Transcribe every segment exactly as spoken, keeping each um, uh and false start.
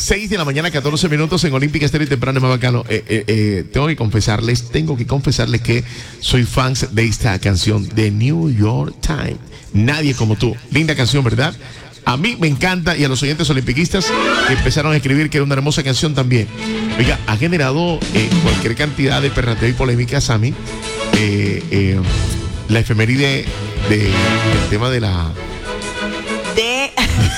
seis de la mañana, catorce minutos en Olímpica Estéreo y temprano, más bacano. Eh, eh, eh, tengo que confesarles, tengo que confesarles que soy fans de esta canción de New York Times. Nadie como tú. Linda canción, ¿verdad? A mí me encanta y a los oyentes olimpiquistas que empezaron a escribir que era una hermosa canción también. Oiga, ha generado eh, cualquier cantidad de perrateo y polémica, Sammy. Eh, eh, la efeméride de, del tema de la... De...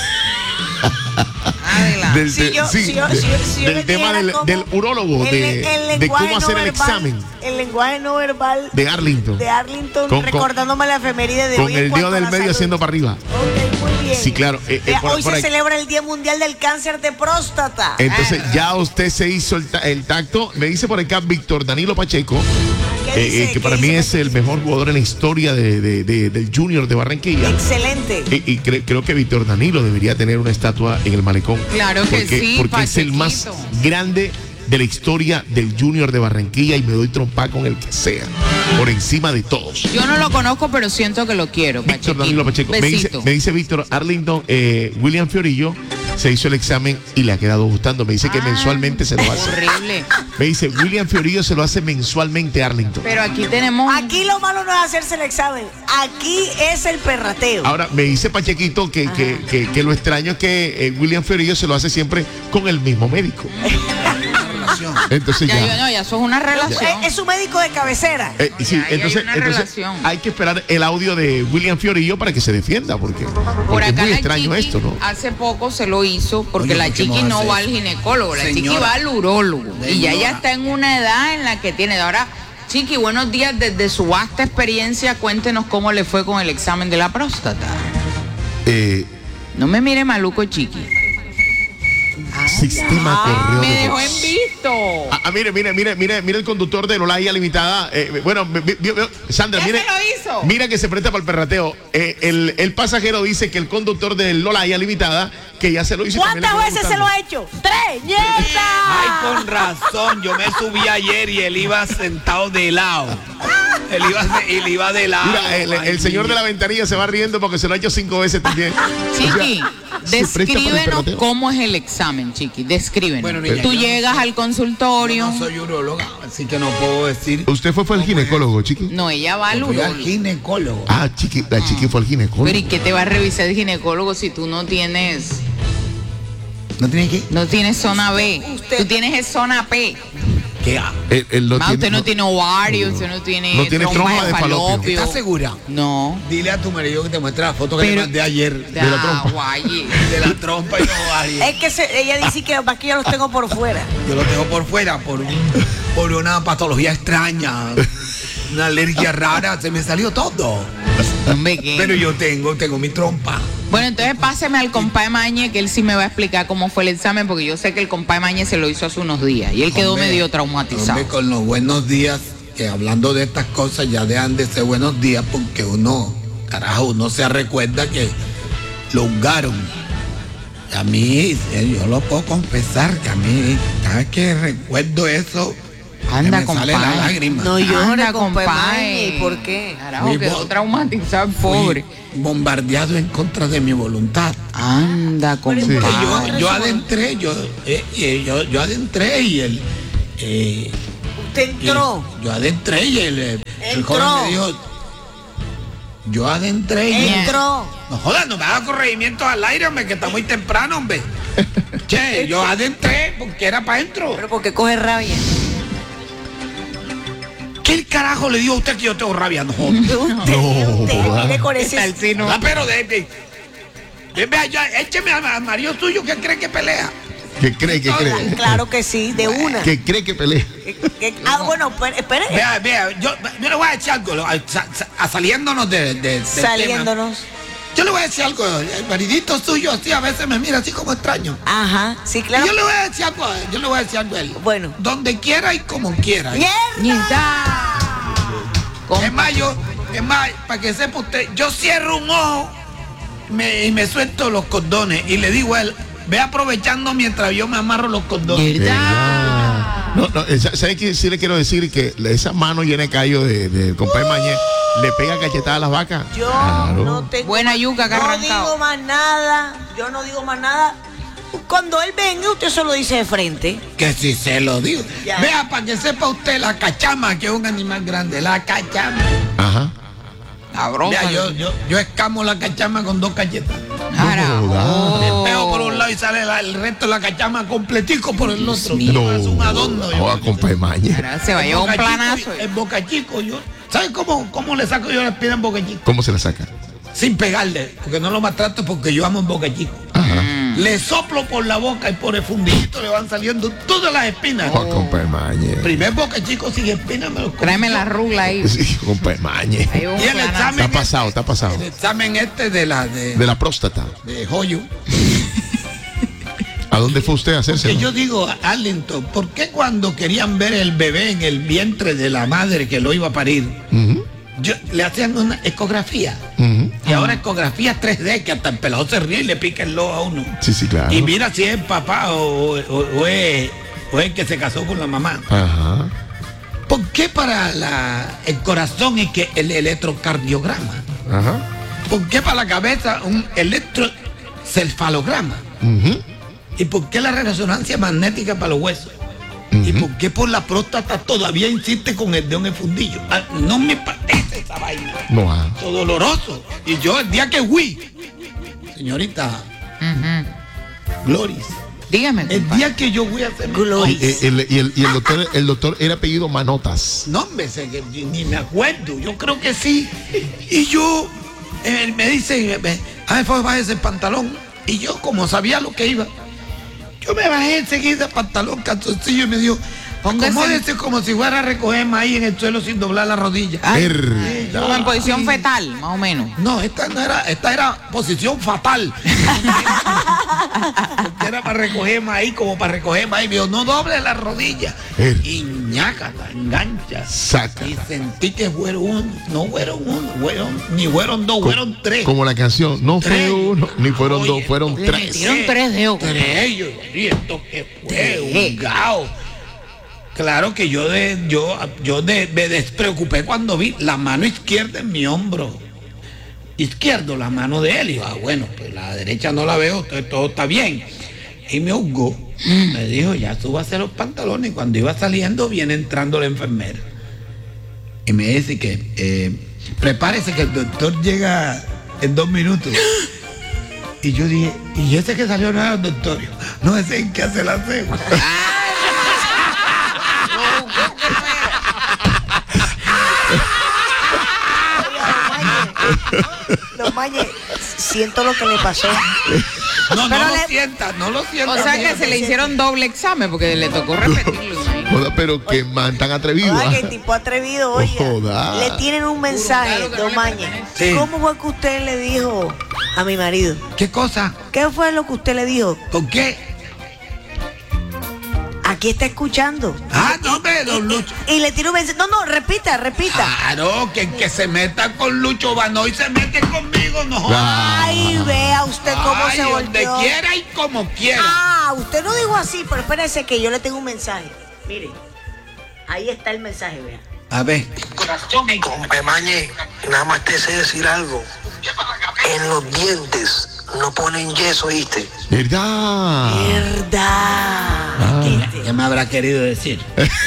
del, de, sí, sí, de, si si del tema del, del urólogo, el, de, el de cómo hacer no el verbal, examen. El lenguaje no verbal de Arlington. De Arlington, con, recordándome con, la efeméride de con hoy. Con el dedo del medio salud. Haciendo para arriba. Ok, muy bien. Sí, claro. Eh, eh, por, hoy por se ahí. celebra el Día Mundial del Cáncer de Próstata. Entonces, ah. ya usted se hizo el, ta el tacto. Me dice por acá Víctor Danilo Pacheco. Eh, eh, que para mí es el mejor jugador en la historia de, de, de, del Junior de Barranquilla. Excelente. Y, y cre creo que Víctor Danilo debería tener una estatua en el malecón. Claro que porque, sí, porque Pachequito. Es el más grande de la historia del Junior de Barranquilla y me doy trompa con el que sea, por encima de todos. Yo no lo conozco, pero siento que lo quiero. Víctor Danilo Pacheco. Me dice, me dice Víctor Arlington, eh, William Fiorillo se hizo el examen y le ha quedado gustando. Me dice ah, que mensualmente se lo hace. Horrible. Me dice, William Fiorillo se lo hace mensualmente a Arlington. Pero aquí tenemos... Aquí lo malo no es hacerse el examen. Aquí es el perrateo. Ahora, me dice Pachequito que, que, que, que lo extraño es que eh, William Fiorillo se lo hace siempre con el mismo médico. Entonces ya, ya, yo, no, ya eso es una relación. Es, es su médico de cabecera. Eh, sí, ya, entonces, hay, entonces hay que esperar el audio de William Fiorillo para que se defienda, porque, porque Por acá es muy la extraño chiqui, esto, ¿no? Hace poco se lo hizo porque Oye, la ¿por qué chiqui no no hace va al eso? ginecólogo, la Señora. chiqui va al urólogo Señora. y ya ella está en una edad en la que tiene. Ahora, chiqui, buenos días, desde su vasta experiencia, cuéntenos cómo le fue con el examen de la próstata. Eh, no me mire maluco, chiqui. Sistema Ah, correo me de dejó voz. en visto. Ah, ah, mire, mire, mire, mire, mire el conductor de Lola Limitada. Eh, bueno, vi, vi, vi, Sandra, ¿Qué mire. se lo hizo? Mira que se presta para el perrateo. Eh, el, el pasajero dice que el conductor de Lola Limitada, que ya se lo hizo. ¿Cuántas veces se lo ha hecho? ¡Tres! ¡Nieta! Ay, con razón. Yo me subí ayer y él iba sentado de lado. Él iba, él iba de lado. Mira, el, el Ay, señor mira. de la ventanilla se va riendo porque se lo ha hecho cinco veces también. Chiqui, O sea, se presta para el descríbenos perrateo. cómo es el examen, Chiqui. Descríbenos. Bueno, niña, Tú yo no llegas soy- al consultorio. Yo no soy uróloga, así que no puedo decir. ¿Usted fue, fue al ginecólogo, chiqui? No, ella va al Fui al urólogo. ginecólogo. Ah, chiqui, la chiqui fue al ginecólogo. Pero ¿y qué te va a revisar el ginecólogo si tú no tienes ¿No tiene que? no tienes zona B? Usted- Tú tienes es zona P. ¿Qué? ha- Él, él no Ma, tiene- usted no tiene ovario, usted no tiene No tiene trompa de falopio. ¿Estás segura? No. Dile a tu marido que te muestre la foto que Pero- le mandé ayer De la trompa. Ah, guaye. de la trompa y los ovarios. Es que se- ella dice que los yo los tengo por fuera. Yo lo tengo por fuera por, un- por una patología extraña, una alergia rara, se me salió todo. Hombre, ¿qué? Pero yo tengo, tengo mi trompa. Bueno, entonces páseme al compadre Mañe, que él sí me va a explicar cómo fue el examen, porque yo sé que el compadre Mañe se lo hizo hace unos días y él quedó Hombre, medio traumatizado. hombre, con los buenos días, que hablando de estas cosas ya dejan de ser buenos días porque uno, carajo, uno se recuerda que lo hungaron. Y a mí, eh, yo lo puedo confesar, que a mí, cada vez que recuerdo eso, Anda, me sale la compadre. lágrima. No llore, Anda, compadre. compadre. ¿Y por qué? Carajo, Muy quedó bo- traumatizado el pobre. Fui bombardeado en contra de mi voluntad. Anda, Porque compadre. yo, yo adentré, yo, eh, eh, yo, yo adentré y el, eh, Usted y entró. yo adentré y el, eh, el Entró. joven me dijo, yo adentré y Entró. no jodas, no me hagas corregimientos al aire, hombre, que está muy temprano, hombre. Che, yo adentré porque era para adentro. Pero porque coge rabia. ¿Qué carajo le dijo a usted que yo tengo rabia? No jodas. Usted, usted viene con ese. Tal si no. Ah, pero de, de, de- vea, ya, écheme al al marido suyo que cree que pelea. ¿Qué cree, qué cree? Claro que sí, de una. ¿Qué cree que pelea? Que- que- ah, bueno, espere. espere. Vea, vea, yo, yo le voy a decir algo, lo- a- sa- sa- a saliéndonos de, de- del tema. Saliéndonos. Yo le voy a decir algo, el maridito suyo así a veces me mira así como extraño. Ajá, sí, Y claro. yo le voy a decir algo, a él, yo le voy a decir algo a él. Bueno. Donde quiera y como quiera. ¡Mierda! Es más, yo, es más, para que sepa usted, yo cierro un ojo me- y me suelto los cordones y le digo a él, ve aprovechando mientras yo me amarro los cordones. ¿Verdad? No, no, esa- ¿sabe qué? Sí le quiero decir que esa mano llena de callo de, de compadre Mañé le pega cachetada a las vacas. Yo Claro. no tengo. Buena yuca que ha No arrancado. digo más nada. Yo no digo más nada. Cuando él venga, usted se lo dice de frente. Que si se lo digo. Ya. Vea, para que sepa usted, la cachama, que es un animal grande, la cachama. Ajá. Cabrón. Vea, yo, yo, yo escamo la cachama con dos cachetas. Carajo. Me pego por un lado y sale la- el resto de la cachama completico por el otro. No. Es un adorno. yo. Joda, compa de mañe. Ahora se va a llevar un Boca Chico, planazo. En Boca Chico, yo. ¿Sabes cómo, cómo le saco yo la espina en Boca Chico? ¿Cómo se la saca? Sin pegarle, porque no lo maltrato porque yo amo en Boca Chico. Ajá. Le soplo por la boca y por el fundillito le van saliendo todas las espinas. Joda, compa de mañe. Primer Boca Chico sin espinas me lo como. Tráeme la rula ahí. Sí, compa de mañe. Ahí va un Y el planazo. examen Está pasado, está pasado. El examen este de la de, De la próstata. de Joyo. ¿A dónde fue usted a hacerse? Que yo digo, Arlington, ¿por qué cuando querían ver el bebé en el vientre de la madre que lo iba a parir, yo, le hacían una ecografía? Y ahora ecografía tres D, que hasta el pelado se ríe y le pica el lobo a uno. Sí, sí, claro. Y mira si es el papá o, o- o es, o es el que se casó con la mamá. Ajá. ¿Por qué para la, el corazón es que el electrocardiograma? Ajá. ¿Por qué para la cabeza un electrocefalograma? Ujú. ¿Y por qué la resonancia magnética para los huesos? ¿Y por qué por la próstata todavía insiste con el dedo en el fundillo? Ah, no me parece esa vaina. No, ah. Eso doloroso. Y yo el día que fui, señorita Gloris, Dígame, el compadre. día que yo fui a hacer Gloris. Y, el, y el- y el doctor, el doctor era apellido Manotas. no, hombre, sé que ni me acuerdo, yo creo que sí. Y yo, él me dice, a ver, fue bájese el pantalón. Y yo, como sabía lo que iba, yo me bajé enseguida el pantalón, calzoncillo, y me dijo, Póngase- acomódese como si fuera a recoger maíz en el suelo sin doblar la rodilla. Ay, Verdad. como en posición fetal, más o menos. No, esta no era, esta era posición fatal. Porque era para recoger maíz, como para recoger maíz. Me dijo, no doble la rodilla. Er. Y ñácata, engancha. Saca. Y sentí que fueron uno, no fueron uno, fueron, ni fueron dos, fueron tres. Como la canción, no fue Tres. uno, ni fueron Oye, dos, fueron le tres. metieron tres dedos. Tres, yo, y esto que fue, un gao. Claro que yo de, yo, yo de- me despreocupé cuando vi la mano izquierda en mi hombro izquierdo, la mano de él. Y yo, ah, bueno, pues la derecha no la veo, entonces todo está bien. Y me ahogó. Me dijo, ya súbase los pantalones. Y cuando iba saliendo, viene entrando la enfermera. Y me dice que eh, prepárese que el doctor llega en dos minutos. Y yo dije, ¿y ese que salió no era el doctor? No, ese es el que hace la cena. Los mañes, siento lo que le pasó. No, no Pero lo le- sientas, no lo sientas. O sea que se le hicieron doble examen porque le tocó repetirlo. imagínate. Joda, pero que man tan atrevido. Ay, ah. que tipo atrevido, oye. Joda. Le tienen un mensaje, Claro que no Don le Mañe. Sí. ¿Cómo fue que usted le dijo a mi marido? ¿Qué cosa? ¿Qué fue lo que usted le dijo? ¿Con qué? Aquí está escuchando. Ah, no, hombre, don Lucho. Y le tiró un mensaje. No, no, repita, repita. Claro, que el que se meta con Lucho Banoy se mete conmigo, no jodas. Ay, vea usted cómo Ay, se donde volteó. quiera y como quiera. Ah, usted no dijo así, pero espérese que yo le tengo un mensaje. Mire, ahí está el mensaje, vea. A ver. Compe Mañe, nada más te sé decir algo. En los dientes no ponen yeso, ¿viste? ¿Verdad? Verdad. ¿Viste? ¿Qué me habrá querido decir?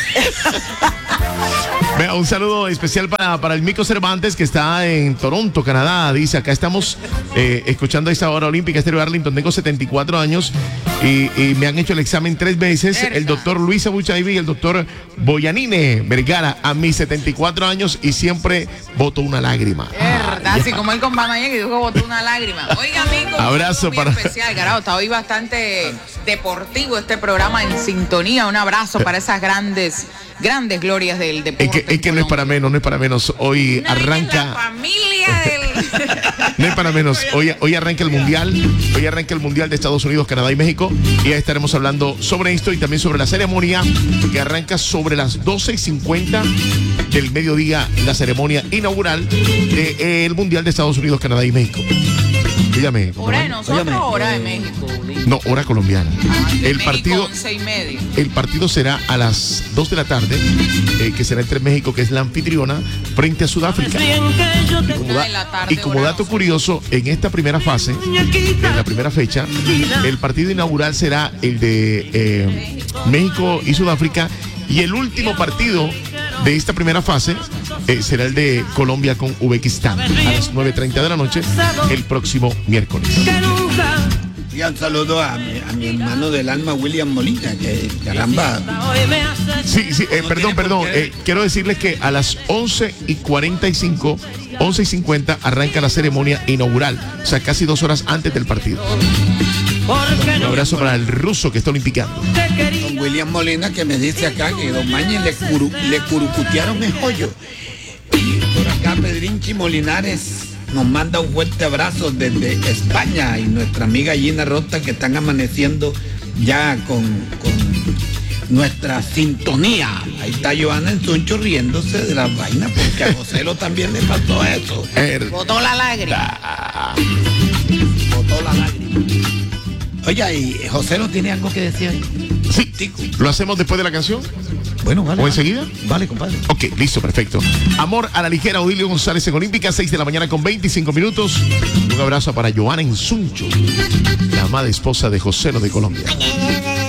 Vea, un saludo especial para, para el Mico Cervantes que está en Toronto, Canadá. Dice, acá estamos eh, escuchando a esta hora olímpica, Estéreo Arlington. Tengo setenta y cuatro años y, y me han hecho el examen tres veces. Verga. El doctor Luis Abuchaibi y el doctor Boyanine Vergara a mis setenta y cuatro años y siempre boto una lágrima. Verdad, así como el compa Mañe que dijo que botó una lágrima. Oiga, amigo, Abrazo un saludo para- muy especial, carajo. Está hoy bastante deportivo este programa en sintonía. Un abrazo para esas grandes, grandes glorias del deporte. Es que, es que no es para menos, no es para menos. Hoy La arranca. familia del... No es para menos. Hoy, hoy arranca el Mundial. Hoy arranca el Mundial de Estados Unidos, Canadá y México. Y ya estaremos hablando sobre esto y también sobre la ceremonia que arranca sobre las doce y cincuenta del mediodía, la ceremonia inaugural del Mundial de Estados Unidos, Canadá y México. Y Dígame. Hora de nosotros, Óigame, hora de eh, México. No, hora colombiana. De El México, partido, once y media. el partido será a las dos de la tarde, eh, que será entre México, que es la anfitriona, frente a Sudáfrica. Y como, Una de la da- tarde, y como hora dato nosotros. curioso, en esta primera fase, en la primera fecha, el partido inaugural será el de eh, México y Sudáfrica, y el último partido de esta primera fase eh, será el de Colombia con Uzbekistán a las nueve treinta de la noche el próximo miércoles. Y un saludo a mi, a mi hermano del alma, William Molina, que caramba. Sí, sí, eh, No perdón, tiene por perdón. qué. eh, quiero decirles que a las once y cuarenta y cinco, once y cincuenta, arranca la ceremonia inaugural, o sea, casi dos horas antes del partido. Un abrazo para el ruso que está olimpicando. Don William Molina, que me dice acá que Don Mañe le, curu- le curucutearon el joyo. Y por acá Pedrinchi Molinares nos manda un fuerte abrazo desde España, y nuestra amiga Gina Rota, que están amaneciendo ya con, con nuestra sintonía. Ahí está Joana en Suncho riéndose de las vainas, porque a Joselo también le pasó eso. Er- Botó la lágrima. Botó la lágrima. Oye, y José no tiene algo que decir ahí. sí, Tico. ¿lo hacemos después de la canción? Bueno, vale. ¿O vale. enseguida? Vale, compadre. Ok, listo, perfecto. Amor a la ligera, Odilio González en Olímpica, seis de la mañana con veinticinco minutos. Un abrazo para Joana en Suncho, la amada esposa de José de Colombia.